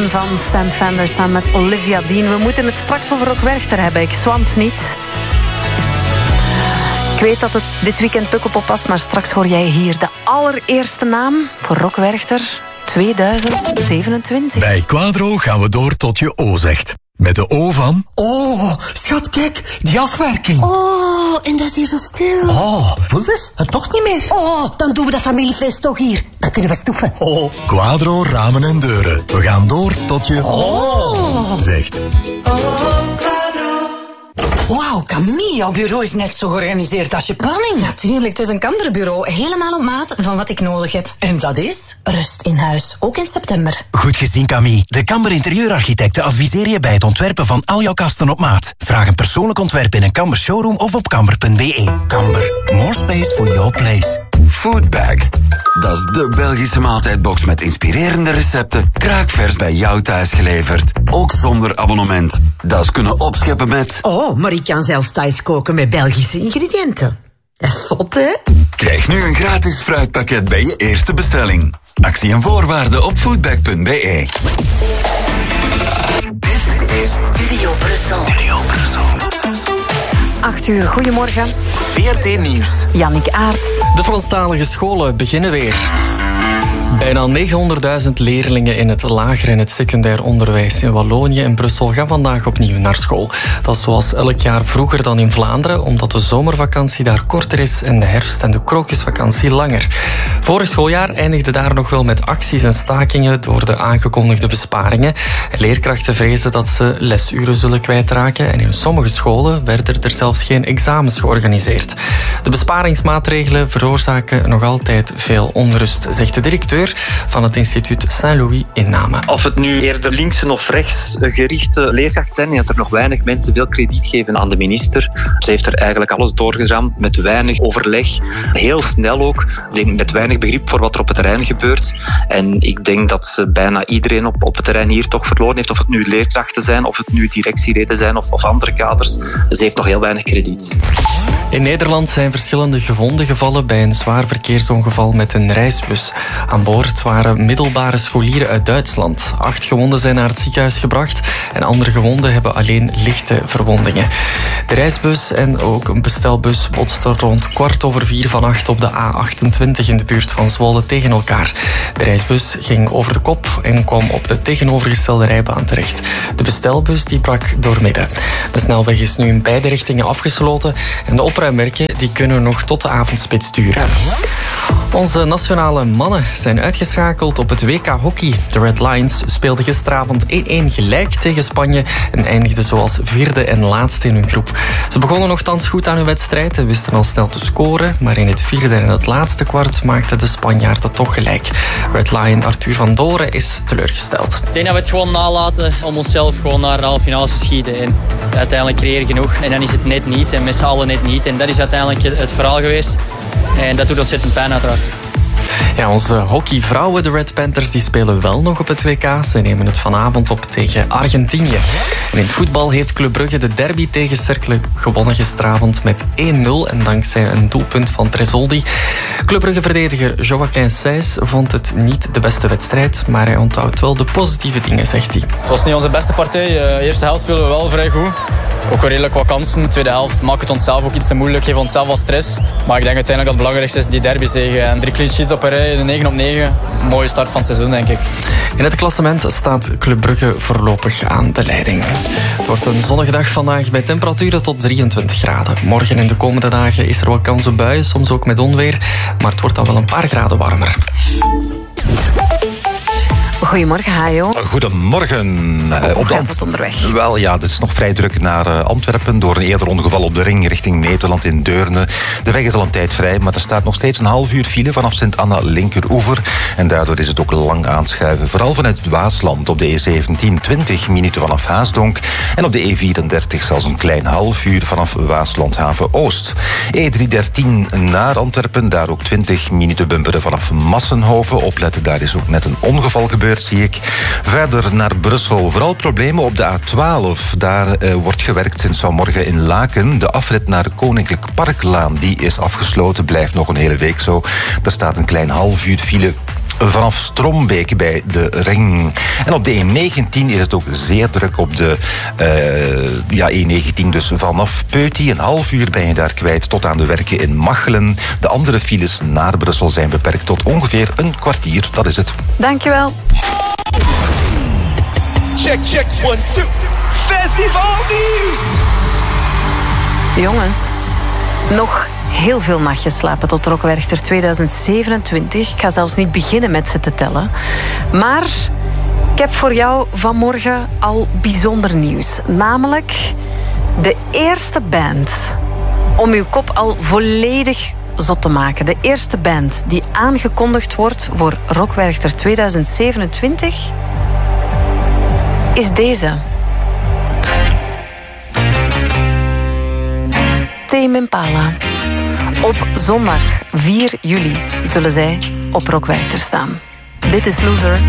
van Sam Fender samen met Olivia Dean. We moeten het straks over Rock Werchter hebben. Ik zwans niet. Ik weet dat het dit weekend Pukkelpop was, maar straks hoor jij hier de allereerste naam voor Rock Werchter 2027. Bij Quadro gaan we door tot je O zegt. Met de O van... Oh, schat, kijk, die afwerking. Oh, en dat is hier zo stil. Oh, voel eens, het toch niet meer. Oh, dan doen we dat familiefeest toch hier. Dan kunnen we stoeven. Oh. Quadro ramen en deuren. We gaan door tot je... Oh. Zegt. Wauw, Camille, jouw bureau is net zo georganiseerd als je planning. Natuurlijk, het is een Kamberbureau. Helemaal op maat van wat ik nodig heb. En dat is? Rust in huis, ook in september. Goed gezien, Camille. De Kamber interieurarchitecten adviseren je bij het ontwerpen van al jouw kasten op maat. Vraag een persoonlijk ontwerp in een Kamber showroom of op kamber.be. Kamber, more space for your place. Foodbag. Dat is de Belgische maaltijdbox met inspirerende recepten, kraakvers bij jou thuis geleverd. Ook zonder abonnement. Dat is kunnen opscheppen met... Oh, maar ik kan zelfs thuis koken met Belgische ingrediënten. Dat is zot, hè? Krijg nu een gratis fruitpakket bij je eerste bestelling. Actie en voorwaarden op foodbag.be. Dit is Studio Brussel. 8 uur, goedemorgen. VRT Nieuws. Jannik Aerts. De Franstalige scholen beginnen weer. Bijna 900.000 leerlingen in het lager en het secundair onderwijs in Wallonië en Brussel gaan vandaag opnieuw naar school. Dat is zoals elk jaar vroeger dan in Vlaanderen, omdat de zomervakantie daar korter is en de herfst- en de krokusvakantie langer. Vorig schooljaar eindigde daar nog wel met acties en stakingen door de aangekondigde besparingen. Leerkrachten vrezen dat ze lesuren zullen kwijtraken en in sommige scholen werden er zelfs geen examens georganiseerd. De besparingsmaatregelen veroorzaken nog altijd veel onrust, zegt de directeur van het instituut Saint-Louis in Namen. Of het nu eerder linkse of rechts gerichte leerkrachten zijn, dat er nog weinig mensen veel krediet geven aan de minister. Ze heeft er eigenlijk alles doorgeramd met weinig overleg. Heel snel ook. Ik denk met weinig begrip voor wat er op het terrein gebeurt. En ik denk dat bijna iedereen op het terrein hier toch verloren heeft. Of het nu leerkrachten zijn, of het nu directieleden zijn of andere kaders. Ze heeft nog heel weinig krediet. In Nederland zijn verschillende gewonden gevallen bij een zwaar verkeersongeval met een reisbus. Aan boord waren middelbare scholieren uit Duitsland. 8 gewonden zijn naar het ziekenhuis gebracht en andere gewonden hebben alleen lichte verwondingen. De reisbus en ook een bestelbus botsten rond 4:15 vannacht op de A28 in de buurt van Zwolle tegen elkaar. De reisbus ging over de kop en kwam op de tegenovergestelde rijbaan terecht. De bestelbus die brak doormidden. De snelweg is nu in beide richtingen afgesloten en de opruimwerken die kunnen nog tot de avondspits duren. Onze nationale mannen zijn uitgeschakeld op het WK Hockey. De Red Lions speelden gisteravond 1-1 gelijk tegen Spanje en eindigden zoals 4e en laatste in hun groep. Ze begonnen nogthans goed aan hun wedstrijd en wisten al snel te scoren, maar in het 4e en het laatste kwart maakten de Spanjaarden toch gelijk. Red Lion Arthur van Doren is teleurgesteld. Ik denk dat we het gewoon nalaten om onszelf gewoon naar de halve finales te schieten. En uiteindelijk creëer je genoeg en dan is het net niet en met z'n allen net niet. En dat is uiteindelijk het verhaal geweest. En dat doet ontzettend pijn uiteraard. Ja, onze hockeyvrouwen, de Red Panthers, die spelen wel nog op het WK. Ze nemen het vanavond op tegen Argentinië. En in het voetbal heeft Club Brugge de derby tegen Cercle gewonnen gisteravond met 1-0. En dankzij een doelpunt van Tresoldi. Club Brugge-verdediger Joaquin Sijs vond het niet de beste wedstrijd, maar hij onthoudt wel de positieve dingen, zegt hij. Het was niet onze beste partij. Eerste helft spelen we wel vrij goed. Ook wel redelijk wat kansen. Tweede helft maakt het onszelf ook iets te moeilijk. Geeft onszelf wat stress. Maar ik denk uiteindelijk dat het belangrijkste is die derby zegen. En 3 clean sheets op een rij, de 9 op 9. Een mooie start van het seizoen, denk ik. In het klassement staat Club Brugge voorlopig aan de leiding. Het wordt een zonnige dag vandaag bij temperaturen tot 23 graden. Morgen en de komende dagen is er wel kans op buien, soms ook met onweer. Maar het wordt dan wel een paar graden warmer. Goedemorgen, Hajo. Goedemorgen. Hoe gaat het onderweg? Wel ja, het is nog vrij druk naar Antwerpen door een eerder ongeval op de ring richting Nederland in Deurne. De weg is al een tijd vrij, maar er staat nog steeds een half uur file vanaf Sint-Anna linkeroever. En daardoor is het ook lang aanschuiven. Vooral vanuit het Waasland op de E17 20 minuten vanaf Haasdonk. En op de E34 zelfs een klein half uur vanaf Waaslandhaven Oost. E313 naar Antwerpen, daar ook 20 minuten bumperen vanaf Massenhoven. Opletten, daar is ook net een ongeval gebeurd, zie ik. Verder naar Brussel. Vooral problemen op de A12. Daar wordt gewerkt sinds vanmorgen in Laken. De afrit naar de Koninklijk Parklaan, die is afgesloten. Blijft nog een hele week zo. Er staat een klein half uur file vanaf Strombeek bij de Ring. En op de E19 is het ook zeer druk op de E19. Dus vanaf Peuty, een half uur ben je daar kwijt tot aan de werken in Machelen. De andere files naar Brussel zijn beperkt tot ongeveer een kwartier. Dat is het. Dankjewel. Check, 1, 2. Festivalnieuws! Jongens, nog heel veel nachtjes slapen tot Rockwerchter 2027. Ik ga zelfs niet beginnen met ze te tellen. Maar ik heb voor jou vanmorgen al bijzonder nieuws. Namelijk de eerste band om uw kop al volledig zot te maken. De eerste band die aangekondigd wordt voor Rockwerchter 2027 is deze. Tame Impala. Op zondag 4 juli zullen zij op Rockwerchter staan. Dit is Loser.